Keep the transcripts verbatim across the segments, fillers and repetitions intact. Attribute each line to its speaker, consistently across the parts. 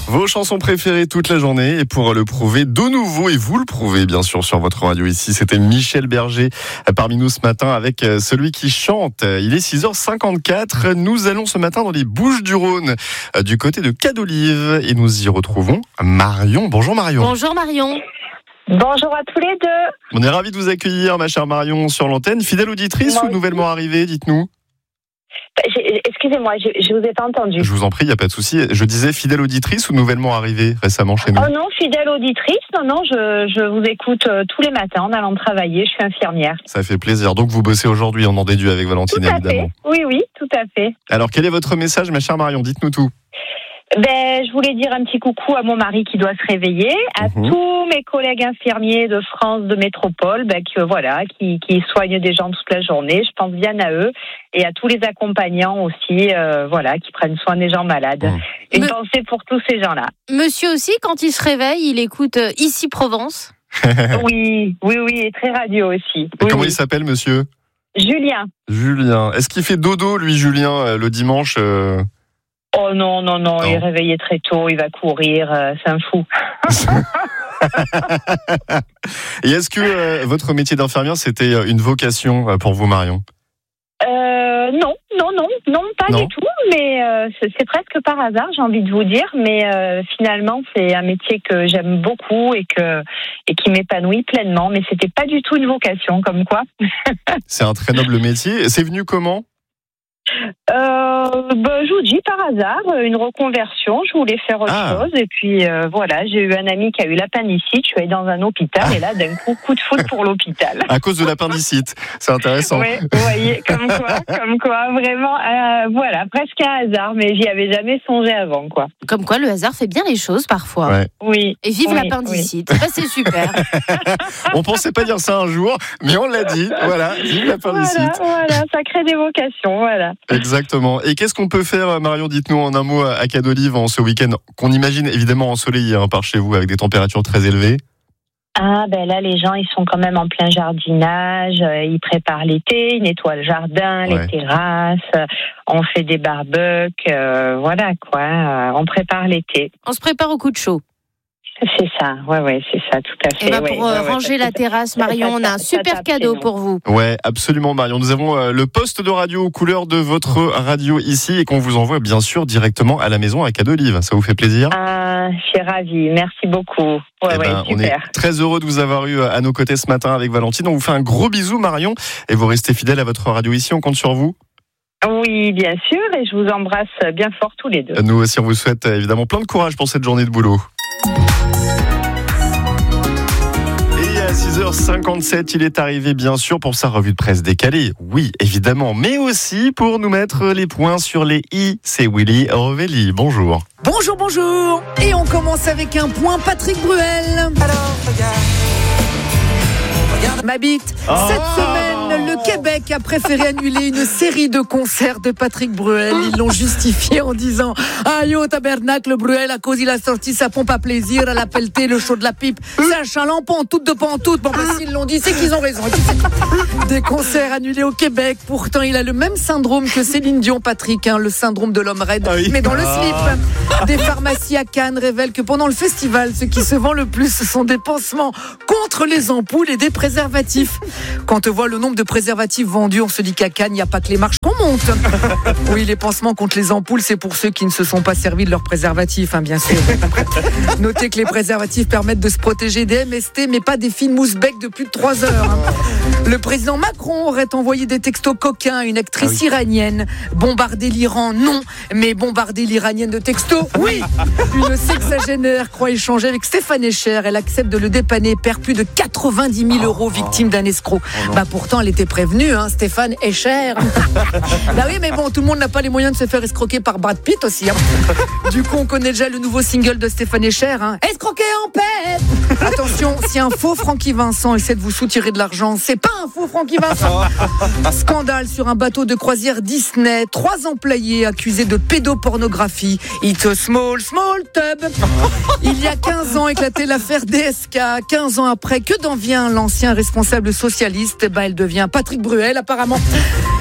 Speaker 1: Vos chansons préférées toute la journée et pour le prouver de nouveau, et vous le prouvez bien sûr sur votre radio ici, c'était Michel Berger parmi nous ce matin avec celui qui chante. Il est six heures cinquante-quatre, nous allons ce matin dans les Bouches-du-Rhône du côté de Cadolive et nous y retrouvons Marion. Bonjour Marion.
Speaker 2: Bonjour Marion.
Speaker 3: Bonjour à tous les deux.
Speaker 1: On est ravis de vous accueillir ma chère Marion sur l'antenne. Fidèle auditrice
Speaker 3: Moi
Speaker 1: ou
Speaker 3: aussi.
Speaker 1: nouvellement arrivée, dites-nous.
Speaker 3: J'ai- Excusez-moi, je, je vous ai pas entendu.
Speaker 1: Je vous en prie, il n'y a pas de souci. Je disais fidèle auditrice ou nouvellement arrivée récemment chez nous.
Speaker 3: Oh non, fidèle auditrice, non, non, je, je vous écoute euh, tous les matins en allant travailler, je suis infirmière.
Speaker 1: Ça fait plaisir. Donc vous bossez aujourd'hui, on en déduit avec
Speaker 3: Tout
Speaker 1: Valentine
Speaker 3: à
Speaker 1: évidemment.
Speaker 3: fait, oui, oui, tout à fait.
Speaker 1: Alors quel est votre message ma chère Marion? Dites-nous tout.
Speaker 3: Ben, je voulais dire un petit coucou à mon mari qui doit se réveiller, à
Speaker 1: Mhm.
Speaker 3: tous mes collègues infirmiers de France, de métropole, ben, que, voilà, qui, qui soignent des gens toute la journée. Je pense bien à eux et à tous les accompagnants aussi, euh, voilà, qui prennent soin des gens malades.
Speaker 1: Mhm.
Speaker 3: Une
Speaker 2: Me-
Speaker 3: pensée pour tous ces gens-là.
Speaker 2: Monsieur aussi, quand il se réveille, il écoute euh, Ici Provence.
Speaker 3: Oui, oui, oui, et très radio aussi.
Speaker 1: Et
Speaker 3: Oui,
Speaker 1: comment
Speaker 3: oui.
Speaker 1: il s'appelle monsieur?
Speaker 3: Julien.
Speaker 1: Julien. Est-ce qu'il fait dodo lui Julien euh, le dimanche euh...
Speaker 3: Oh non, non, non,
Speaker 1: Non.
Speaker 3: il est réveillé très tôt, il va courir, euh, c'est un fou.
Speaker 1: Et est-ce que euh, votre métier d'infirmière c'était euh, une vocation euh, pour vous Marion?
Speaker 3: Euh, non, non, non, non, pas
Speaker 1: Non.
Speaker 3: du tout, mais euh, c'est, c'est presque par hasard, j'ai envie de vous dire, mais euh, finalement, c'est un métier que j'aime beaucoup et, que, et qui m'épanouit pleinement, mais c'était pas du tout une vocation, comme quoi.
Speaker 1: C'est un très noble métier. C'est venu comment?
Speaker 3: Euh, ben, je vous dis par hasard, une reconversion, je voulais faire autre
Speaker 1: Ah.
Speaker 3: chose, et puis euh, voilà, j'ai eu un ami qui a eu l'appendicite, je suis allée dans un hôpital, et là, d'un coup, coup de foudre pour l'hôpital.
Speaker 1: À cause de l'appendicite. C'est intéressant.
Speaker 3: Oui, vous voyez, comme quoi, comme quoi, vraiment, euh, voilà, presque un hasard, mais j'y avais jamais songé avant, quoi.
Speaker 2: Comme quoi, le hasard fait bien les choses parfois.
Speaker 1: Ouais.
Speaker 3: Oui.
Speaker 2: Et vive
Speaker 3: Oui,
Speaker 2: l'appendicite. Bah, c'est super.
Speaker 1: On pensait pas dire ça un jour, mais on l'a dit. Voilà, vive l'appendicite.
Speaker 3: Voilà, voilà, ça crée des vocations, voilà.
Speaker 1: Exactement. Et qu'est-ce qu'on peut faire, Marion? Dites-nous en un mot à Cadolive en ce week-end qu'on imagine évidemment ensoleillé hein, par chez vous avec des températures très élevées.
Speaker 3: Ah, ben là, les gens, ils sont quand même en plein jardinage, euh, ils préparent l'été, ils nettoient le jardin,
Speaker 1: Ouais.
Speaker 3: les terrasses, euh, on fait des barbecues, euh, voilà, quoi, euh, on prépare l'été.
Speaker 2: On se prépare au coup de chaud.
Speaker 3: C'est ça, ouais, ouais, c'est ça, tout à fait.
Speaker 2: Et bah,
Speaker 3: ouais,
Speaker 2: pour
Speaker 3: ouais,
Speaker 2: euh,
Speaker 3: ouais,
Speaker 2: ranger
Speaker 3: ça,
Speaker 2: la
Speaker 3: ça,
Speaker 2: terrasse,
Speaker 3: ça,
Speaker 2: Marion, on a un
Speaker 3: ça, ça
Speaker 2: super
Speaker 3: tape
Speaker 2: cadeau
Speaker 3: chez nous.
Speaker 2: pour vous.
Speaker 1: Ouais, absolument, Marion. Nous avons euh, le poste de radio aux couleurs de votre radio ici et qu'on vous envoie bien sûr directement à la maison à Cadolive. Ça vous fait plaisir?
Speaker 3: Ah, je suis ravie, merci beaucoup. Ouais,
Speaker 1: Eh
Speaker 3: ouais,
Speaker 1: ben, on est
Speaker 3: super.
Speaker 1: très heureux de vous avoir eu à nos côtés ce matin avec Valentine. On vous fait un gros bisou, Marion, et vous restez fidèle à votre radio ici. On compte sur vous.
Speaker 3: Oui, bien sûr, et je vous embrasse bien fort tous les deux.
Speaker 1: Nous aussi, on vous souhaite euh, évidemment plein de courage pour cette journée de boulot. Et à six heures cinquante-sept, il est arrivé bien sûr pour sa revue de presse décalée. Oui, évidemment, mais aussi pour nous mettre les points sur les i. C'est Willy Rovelli. Bonjour.
Speaker 4: Bonjour, bonjour. Et on commence avec un point Patrick Bruel. Ma bite.
Speaker 1: Oh.
Speaker 4: Cette semaine, le Québec a préféré annuler une série de concerts de Patrick Bruel. Ils l'ont justifié en disant « Ah yo, tabernacle, Bruel, à cause il a sorti sa pompe à plaisir, à la pelletée, le show de la pipe. C'est un chaland pantoute de pantoute. » Bon, ben, s'ils l'ont dit, c'est qu'ils ont raison. Des concerts annulés au Québec. Pourtant, il a le même syndrome que Céline Dion, Patrick, hein, le syndrome de l'homme raide,
Speaker 1: Ah oui.
Speaker 4: mais dans le
Speaker 1: Ah.
Speaker 4: slip. Des pharmacies à Cannes révèlent que pendant le festival, ce qui se vend le plus, ce sont des pansements contre les ampoules et des préservatifs. Quand on voit le nombre de préservatifs vendus, on se dit qu'à Cannes, il n'y a pas que les marches qu'on monte. Oui, les pansements contre les ampoules, c'est pour ceux qui ne se sont pas servis de leurs préservatifs, hein, bien sûr. Notez que les préservatifs permettent de se protéger des M S T, mais pas des fines mousses-bec de plus de trois heures. hein. Le président Macron aurait envoyé des textos coquins à une actrice
Speaker 1: Ah oui.
Speaker 4: iranienne. Bombarder l'Iran, non. Mais bombarder l'iranienne de textos, oui. Une sexagénaire croit échanger avec Stéphane Echer. Elle accepte de le dépanner, perd plus de quatre-vingt-dix mille euros, victime d'un escroc.
Speaker 1: Oh
Speaker 4: bah pourtant, elle était prévenue, hein, Stéphane Echer. Bah oui, mais bon, tout le monde n'a pas les moyens de se faire escroquer par Brad Pitt aussi. Hein. Du coup, on connaît déjà le nouveau single de Stéphane Echer. Hein. Escroquer en paix. Attention, si un faux Francky Vincent essaie de vous soutirer de l'argent, c'est pas un faux Francky Vincent. Scandale sur un bateau de croisière Disney. Trois employés accusés de pédopornographie. It's a small, small tub. Il y a quinze ans, éclatait l'affaire D S K. quinze ans après, que d'en vient l'ancien responsable socialiste? Bah, elle devient Patrick Bruel, apparemment.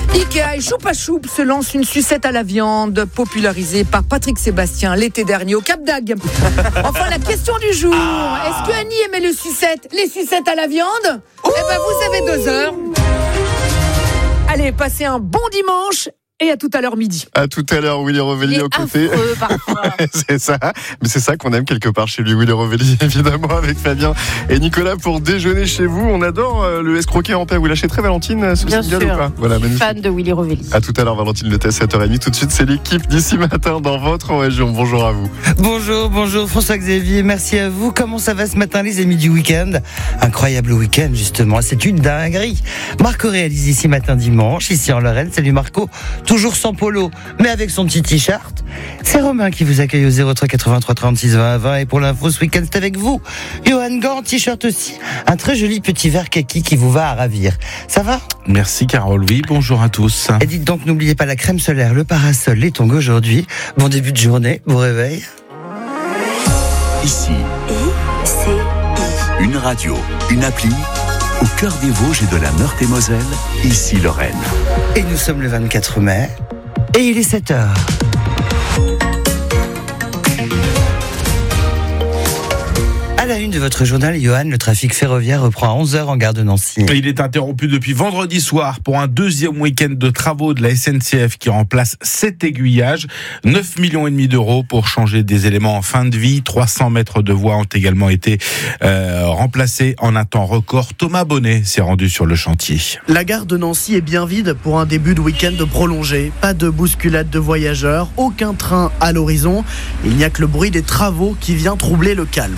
Speaker 4: Ikea et Choupa Choup se lance une sucette à la viande popularisée par Patrick Sébastien l'été dernier au Cap d'Agde. Enfin, la question du jour. Est-ce que Annie aimait les sucettes, les sucettes à la viande? Eh ben, vous avez deux heures. Allez, passez un bon dimanche. Et à tout à l'heure midi.
Speaker 1: À tout à l'heure, Willy Rovelli aux côtés. C'est ça, mais c'est ça qu'on aime quelque part chez lui, Willy Rovelli, évidemment, avec Fabien et Nicolas pour déjeuner chez vous. On adore euh, le escroquer en paix. Vous l'achèterez, Valentine, ce
Speaker 2: Bien
Speaker 1: single
Speaker 2: sûr.
Speaker 1: ou pas? Voilà,
Speaker 2: Je suis fan de Willy Rovelli.
Speaker 1: À tout à l'heure, Valentine Le Test, sept heures trente. Tout de suite, c'est l'équipe d'ici matin dans votre région. Bonjour à vous.
Speaker 5: Bonjour, bonjour François-Xavier, merci à vous. Comment ça va ce matin, les amis du week-end? Incroyable week-end, justement. C'est une dinguerie. Marco réalise ici matin dimanche, ici en Lorraine. Salut Marco. Toujours sans polo, mais avec son petit t-shirt. C'est Romain qui vous accueille au zéro trois quatre-vingt-trois trente-six vingt vingt. Et pour l'info, ce week-end, c'est avec vous. Johan Gant, t-shirt aussi. Un très joli petit vert kaki qui vous va à ravir. Ça va?
Speaker 6: Merci Carole, oui, bonjour à tous.
Speaker 5: Et dites donc, n'oubliez pas la crème solaire, le parasol, les tongs aujourd'hui. Bon début de journée, bon réveil.
Speaker 7: Ici, une radio, une appli, au cœur des Vosges et de la Meurthe-et-Moselle, ici Lorraine.
Speaker 5: Et nous sommes le vingt-quatre mai, et il est sept heures. À la une de votre journal, Johan, le trafic ferroviaire reprend à onze heures en gare de Nancy.
Speaker 6: Il est interrompu depuis vendredi soir pour un deuxième week-end de travaux de la S N C F qui remplace sept aiguillages. neuf millions et demi d'euros pour changer des éléments en fin de vie. trois cents mètres de voies ont également été euh, remplacés en un temps record. Thomas Bonnet s'est rendu sur le chantier.
Speaker 8: La gare de Nancy est bien vide pour un début de week-end prolongé. Pas de bousculade de voyageurs, aucun train à l'horizon. Il n'y a que le bruit des travaux qui vient troubler le calme.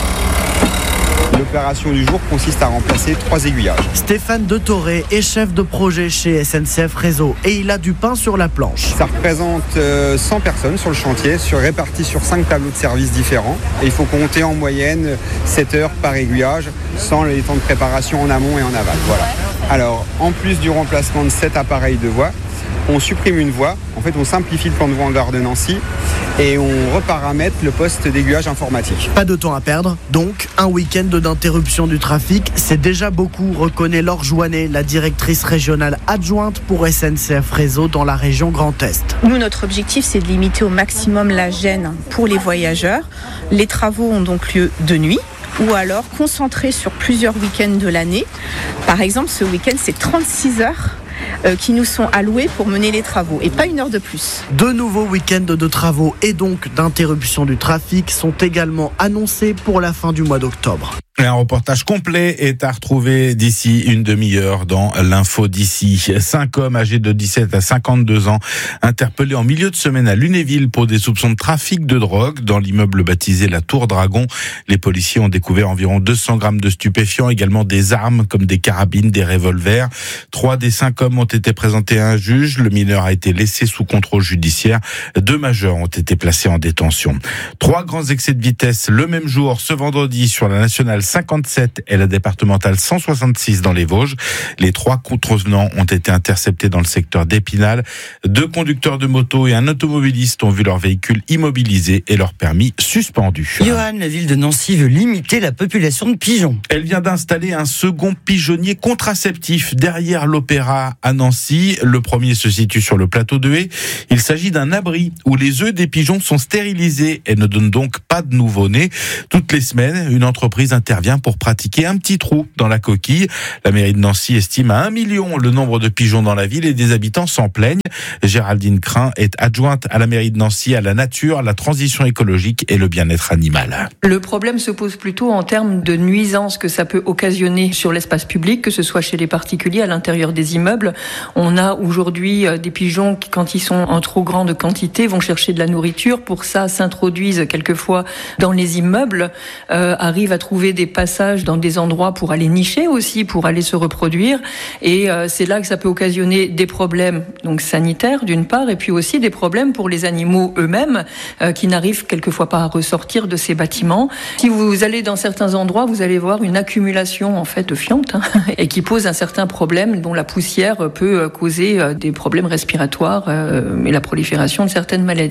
Speaker 9: L'opération du jour consiste à remplacer trois aiguillages.
Speaker 8: Stéphane De Toré est chef de projet chez S N C F Réseau et il a du pain sur la planche.
Speaker 9: Ça représente cent personnes sur le chantier, sur, réparties sur cinq tableaux de service différents. Et il faut compter en moyenne sept heures par aiguillage, sans les temps de préparation en amont et en aval. Voilà. Alors, en plus du remplacement de sept appareils de voie, on supprime une voie. En fait, on simplifie le plan de voie en gare de Nancy et on reparamètre le poste d'aiguillage informatique.
Speaker 8: Pas de temps à perdre, donc un week-end d'interruption du trafic, c'est déjà beaucoup, reconnaît Laure Joannet, la directrice régionale adjointe pour S N C F Réseau dans la région Grand Est.
Speaker 10: Nous, notre objectif, c'est de limiter au maximum la gêne pour les voyageurs. Les travaux ont donc lieu de nuit, ou alors concentrés sur plusieurs week-ends de l'année. Par exemple, ce week-end, c'est trente-six heures euh, qui nous sont allouées pour mener les travaux, et pas une heure de plus.
Speaker 8: Deux nouveaux week-ends de travaux et donc d'interruption du trafic sont également annoncés pour la fin du mois d'octobre.
Speaker 6: Un reportage complet est à retrouver d'ici une demi-heure dans l'info d'ici. Cinq hommes âgés de dix-sept à cinquante-deux ans interpellés en milieu de semaine à Lunéville pour des soupçons de trafic de drogue dans l'immeuble baptisé la Tour Dragon. Les policiers ont découvert environ deux cents grammes de stupéfiants, également des armes comme des carabines, des revolvers. Trois des cinq hommes ont été présentés à un juge. Le mineur a été laissé sous contrôle judiciaire. Deux majeurs ont été placés en détention. Trois grands excès de vitesse le même jour, ce vendredi, sur la nationale cinquante-sept et la départementale cent soixante-six dans les Vosges. Les trois contrevenants ont été interceptés dans le secteur d'Épinal. Deux conducteurs de moto et un automobiliste ont vu leur véhicule immobilisé et leur permis suspendu.
Speaker 5: Johan, la ville de Nancy veut limiter la population de pigeons.
Speaker 6: Elle vient d'installer un second pigeonnier contraceptif derrière l'Opéra à Nancy. Le premier se situe sur le plateau de Haye. Il s'agit d'un abri où les œufs des pigeons sont stérilisés et ne donnent donc pas de nouveau-nés. Toutes les semaines, une entreprise intervient pour pratiquer un petit trou dans la coquille. La mairie de Nancy estime à un million le nombre de pigeons dans la ville et des habitants s'en plaignent. Géraldine Crin est adjointe à la mairie de Nancy à la nature, la transition écologique et le bien-être animal.
Speaker 11: Le problème se pose plutôt en termes de nuisances que ça peut occasionner sur l'espace public, que ce soit chez les particuliers, à l'intérieur des immeubles. On a aujourd'hui des pigeons qui, quand ils sont en trop grande quantité, vont chercher de la nourriture. Pour ça, s'introduisent quelquefois dans les immeubles, euh, arrivent à trouver des passages dans des endroits pour aller nicher aussi, pour aller se reproduire. Et euh, c'est là que ça peut occasionner des problèmes donc sanitaires d'une part, et puis aussi des problèmes pour les animaux eux-mêmes euh, qui n'arrivent quelquefois pas à ressortir de ces bâtiments. Si vous allez dans certains endroits, vous allez voir une accumulation en fait de fientes hein, et qui pose un certain problème dont la poussière peut causer euh, des problèmes respiratoires euh, et la prolifération de certaines maladies.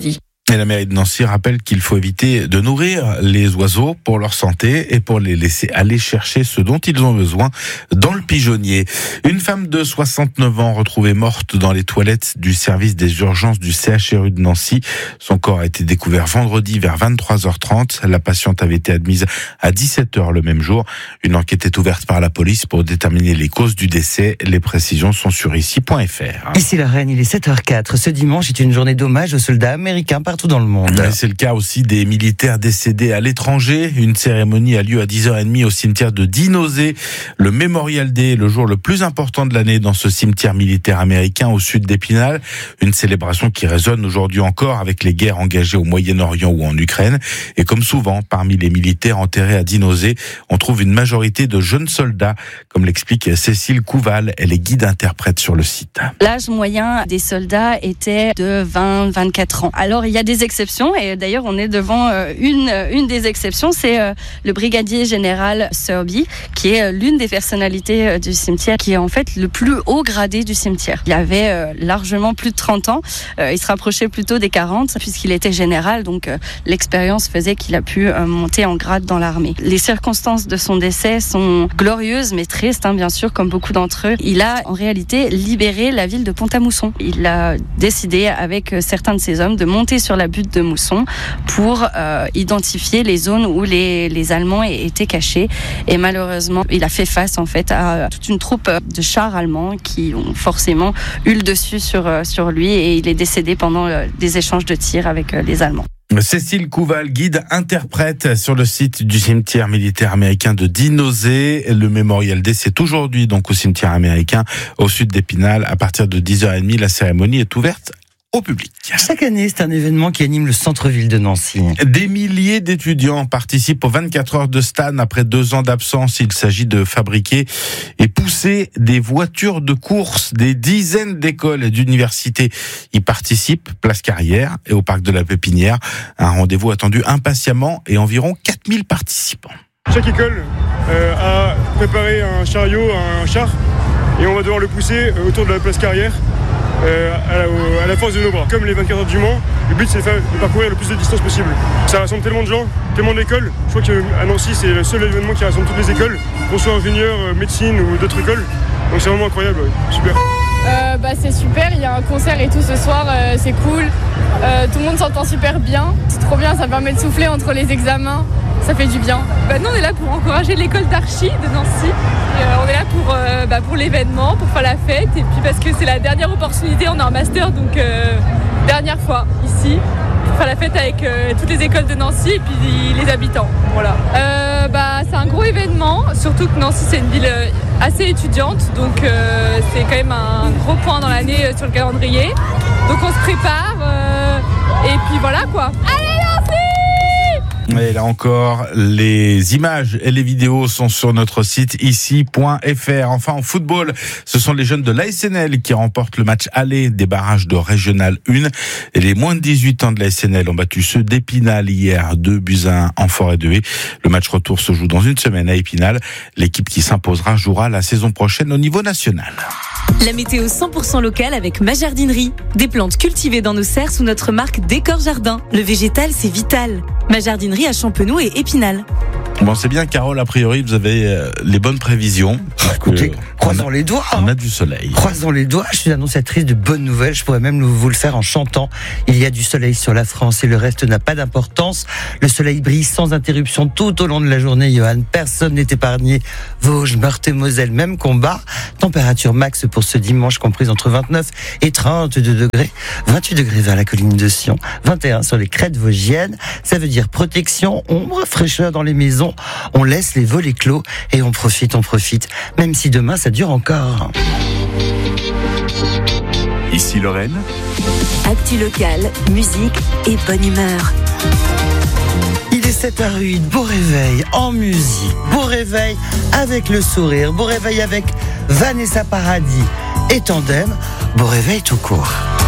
Speaker 6: Et la mairie de Nancy rappelle qu'il faut éviter de nourrir les oiseaux pour leur santé et pour les laisser aller chercher ce dont ils ont besoin dans le pigeonnier. Une femme de soixante-neuf ans retrouvée morte dans les toilettes du service des urgences du C H R U de Nancy. Son corps a été découvert vendredi vers vingt-trois heures trente. La patiente avait été admise à dix-sept heures le même jour. Une enquête est ouverte par la police pour déterminer les causes du décès. Les précisions sont sur ici point f r.
Speaker 5: Ici Lorraine, il est sept heures quatre. Ce dimanche est une journée d'hommage aux soldats américains partout dans le monde.
Speaker 6: Mais c'est le cas aussi des militaires décédés à l'étranger. Une cérémonie a lieu à dix heures trente au cimetière de Dinosé. Le Memorial Day, le jour le plus important de l'année dans ce cimetière militaire américain au sud d'Épinal. Une célébration qui résonne aujourd'hui encore avec les guerres engagées au Moyen-Orient ou en Ukraine. Et comme souvent, parmi les militaires enterrés à Dinosé, on trouve une majorité de jeunes soldats, comme l'explique Cécile Couval. Elle est guide-interprète sur le site.
Speaker 12: L'âge moyen des soldats était de vingt à vingt-quatre ans. Alors, il y a des exceptions, et d'ailleurs, on est devant une, une des exceptions, c'est le brigadier général Serby, qui est l'une des personnalités du cimetière, qui est en fait le plus haut gradé du cimetière. Il avait largement plus de trente ans, il se rapprochait plutôt des quarante, puisqu'il était général, donc l'expérience faisait qu'il a pu monter en grade dans l'armée. Les circonstances de son décès sont glorieuses, mais tristes, hein, bien sûr, comme beaucoup d'entre eux. Il a en réalité libéré la ville de Pont-à-Mousson. Il a décidé, avec certains de ses hommes, de monter sur la butte de Mousson pour euh, identifier les zones où les, les Allemands étaient cachés. Et malheureusement, il a fait face en fait à toute une troupe de chars allemands qui ont forcément eu le dessus sur, sur lui, et il est décédé pendant euh, des échanges de tirs avec euh, les Allemands.
Speaker 6: Cécile Couval, guide interprète sur le site du cimetière militaire américain de Dinosé. Le Memorial Day, c'est aujourd'hui donc au cimetière américain au sud d'Épinal. À partir de dix heures trente, la cérémonie est ouverte au public.
Speaker 5: Chaque année, c'est un événement qui anime le centre-ville de Nancy.
Speaker 6: Des milliers d'étudiants participent aux vingt-quatre heures de Stan après deux ans d'absence. Il s'agit de fabriquer et pousser des voitures de course. Des dizaines d'écoles et d'universités y participent, place Carrière et au parc de la Pépinière. Un rendez-vous attendu impatiemment et environ quatre mille participants.
Speaker 13: Chaque école euh, a préparé un chariot, un char, et on va devoir le pousser autour de la place Carrière. Euh, à, la, à la force de nos bras. Comme les vingt-quatre heures du Mans, le but c'est de, faire, de parcourir le plus de distance possible. Ça rassemble tellement de gens, tellement d'écoles. Je crois qu'à Nancy c'est le seul événement qui rassemble toutes les écoles, qu'on soit ingénieur, médecine ou d'autres écoles. Donc c'est vraiment incroyable, ouais. Super.
Speaker 14: Euh, bah, c'est super, il y a un concert et tout ce soir, euh, c'est cool. Euh, tout le monde s'entend super bien. C'est trop bien, ça permet de souffler entre les examens. Ça fait du bien. Bah, nous on est là pour encourager l'école d'archi de Nancy. Et, euh, on est là pour, euh, bah, pour l'événement, pour faire la fête. Et puis parce que c'est la dernière opportunité, on a un master, donc euh, dernière fois ici. Pour faire la fête avec euh, toutes les écoles de Nancy et puis les habitants. Voilà. Euh, bah, c'est un gros événement, surtout que Nancy c'est une ville assez étudiante. Donc euh, c'est quand même un gros point dans l'année euh, sur le calendrier. Donc on se prépare euh, et puis voilà quoi. Allez Nancy!
Speaker 6: Et là encore, les images et les vidéos sont sur notre site ici point f r. Enfin, en football, ce sont les jeunes de l'A S N L qui remportent le match aller des barrages de Régional un. Et les moins de dix-huit ans de l'A S N L ont battu ceux d'Épinal hier, deux buts à un en Forêt de Haye. Le match retour se joue dans une semaine à Épinal. L'équipe qui s'imposera jouera la saison prochaine au niveau national.
Speaker 15: La météo cent pour cent locale avec ma jardinerie. Des plantes cultivées dans nos serres sous notre marque Décor Jardin. Le végétal, c'est vital. Ma jardinerie à Champenoux et Épinal.
Speaker 6: Bon, c'est bien, Carole, a priori, vous avez euh, les bonnes prévisions.
Speaker 5: Écoutez, croisons les doigts.
Speaker 6: On a du soleil.
Speaker 5: Croisons les doigts. Je suis annonciatrice de bonnes nouvelles. Je pourrais même vous le faire en chantant. Il y a du soleil sur la France et le reste n'a pas d'importance. Le soleil brille sans interruption tout au long de la journée, Johan. Personne n'est épargné. Vosges, Meurthe-et-Moselle, même combat. Température max pour ce dimanche comprise entre vingt-neuf et trente-deux degrés. vingt-huit degrés vers la colline de Sion. vingt et un sur les crêtes vosgiennes. Ça veut dire protection, ombre, fraîcheur dans les maisons. On laisse les volets clos et on profite, on profite. Même si demain ça dure encore.
Speaker 7: Ici Lorraine.
Speaker 15: Actu locale, musique et bonne humeur.
Speaker 5: Il est sept heures huit, beau réveil en musique, beau réveil avec le sourire, beau réveil avec Vanessa Paradis et Tandem, beau réveil tout court.